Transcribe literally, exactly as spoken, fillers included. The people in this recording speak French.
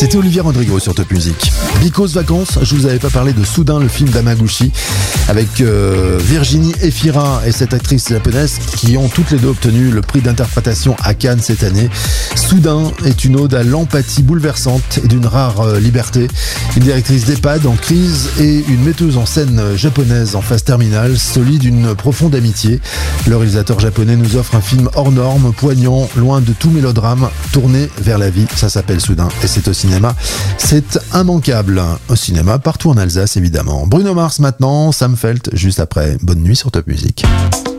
C'était Olivier Rodrigo sur Top Music. Bicos Vacances, je vous avais pas parlé de Soudain, le film d'Hamaguchi, avec euh, Virginie Efira et cette actrice japonaise qui ont toutes les deux obtenu le prix d'interprétation à Cannes cette année. Soudain est une ode à l'empathie bouleversante et d'une rare euh, liberté. Une directrice d'EHPAD en crise et une metteuse en scène japonaise en phase terminale, solide d'une profonde amitié. Le réalisateur japonais nous offre un film hors norme, poignant, loin de tout mélodrame, tourné vers la vie. Ça s'appelle Soudain et c'est au cinéma. C'est immanquable. Au cinéma, partout en Alsace évidemment. Bruno Mars maintenant, Sam Felt juste après. Bonne nuit sur Top Music.